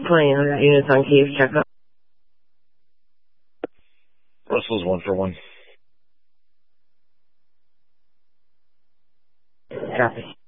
Plane, I got units on Kiev, check up. Russell's 1 for 1. Copy.